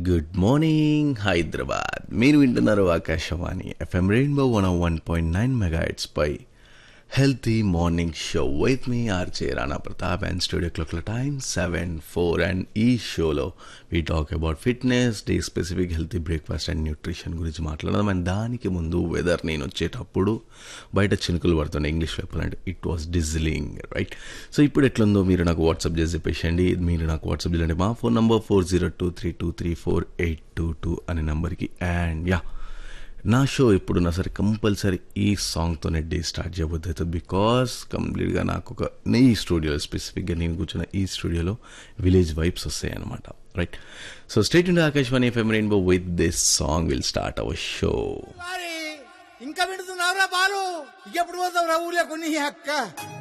Good morning Hyderabad. మీరు వింటున్నారు Akashvani FM rainbow 101.9 megahertz pi healthy morning show with me RJ Rana Pratap and studio క్లాక్ల time 7:04 and ఈ షోలో we talk about fitness, day specific healthy breakfast and nutrition గురించి మాట్లాడదాం. And దానికి ముందు weather, నేను వచ్చేటప్పుడు బయట చినుకులు పడుతుండే, ఇంగ్లీష్ చెప్పాలంటే ఇట్ వాస్ డిజిలింగ్, రైట్? సో ఇప్పుడు ఎట్లుందో మీరు నాకు వాట్సాప్ చేసి చెప్పేసండి. మీరు నాకు వాట్సాప్ చేయండి. మా ఫోన్ నంబర్ 4023234822 అనే నెంబర్కి. అండ్ యా, నా షో ఎప్పుడున్నా సరే కంపల్సరీ ఈ సాంగ్తోనే డే స్టార్ట్ చేయబోద్ది అవుతుంది. బికాస్ కంప్లీట్గా నాకు ఈ స్టూడియోలో, స్పెసిఫిక్గా నేను కూర్చున్న ఈ స్టూడియోలో విలేజ్ వైబ్స్ వస్తాయి అనమాట, right? So state India Akashvani FM rainbow with this song will start our show. ఇంకా పెడుతున్నావురా బాలు, ఎప్పుడు పోతావురా ఊర్లో కొన్ని అక్క